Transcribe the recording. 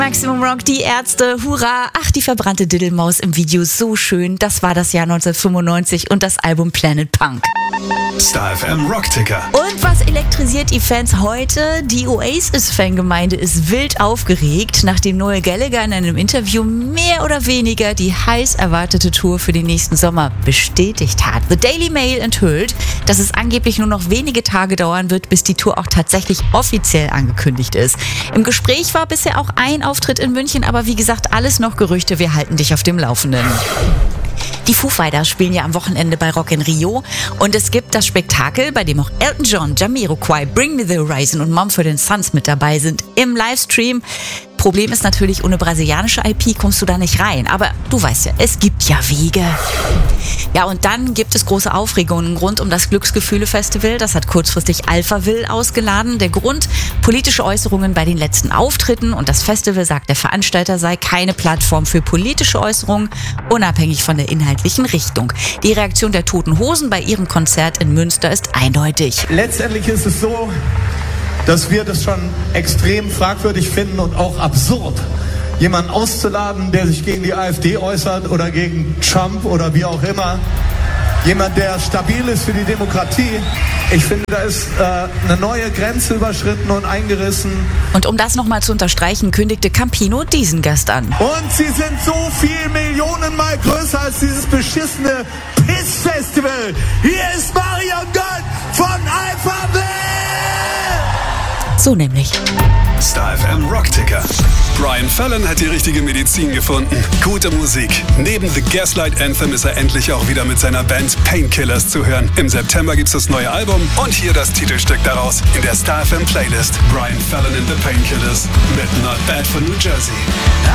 Maximum Rock, die Ärzte, hurra! Ach, die verbrannte Diddelmaus im Video, so schön. Das war das Jahr 1995 und das Album Planet Punk. Star FM Rockticker. Und was elektrisiert die Fans heute? Die Oasis-Fangemeinde ist wild aufgeregt, nachdem Noel Gallagher in einem Interview mehr oder weniger die heiß erwartete Tour für den nächsten Sommer bestätigt hat. The Daily Mail enthüllt, dass es angeblich nur noch wenige Tage dauern wird, bis die Tour auch tatsächlich offiziell angekündigt ist. Im Gespräch war bisher auch ein Auftritt in München, aber wie gesagt, alles noch Gerüchte, wir halten dich auf dem Laufenden. Die Foo Fighters spielen ja am Wochenende bei Rock in Rio und es gibt das Spektakel, bei dem auch Elton John, Jamiroquai, Bring Me The Horizon und Mumford & Sons mit dabei sind im Livestream. Problem ist natürlich, ohne brasilianische IP kommst du da nicht rein. Aber du weißt ja, es gibt ja Wege. Ja, und dann gibt es große Aufregungen rund um das Glücksgefühle-Festival. Das hat kurzfristig Alphaville ausgeladen. Der Grund, politische Äußerungen bei den letzten Auftritten. Und das Festival sagt, der Veranstalter sei keine Plattform für politische Äußerungen, unabhängig von der inhaltlichen Richtung. Die Reaktion der Toten Hosen bei ihrem Konzert in Münster ist eindeutig. Letztendlich ist es so, dass wir das schon extrem fragwürdig finden und auch absurd, jemanden auszuladen, der sich gegen die AfD äußert oder gegen Trump oder wie auch immer. Jemand, der stabil ist für die Demokratie. Ich finde, da ist eine neue Grenze überschritten und eingerissen. Und um das nochmal zu unterstreichen, kündigte Campino diesen Gast an. Und sie sind so viel Millionenmal größer als dieses beschissene Piss-Festival. Hier ist Marion Gott von Alphaville! So nämlich. Star FM Rockticker. Brian Fallon hat die richtige Medizin gefunden. Gute Musik. Neben The Gaslight Anthem ist er endlich auch wieder mit seiner Band Painkillers zu hören. Im September gibt's das neue Album und hier das Titelstück daraus in der Star FM Playlist. Brian Fallon and the Painkillers mit Not Bad for New Jersey.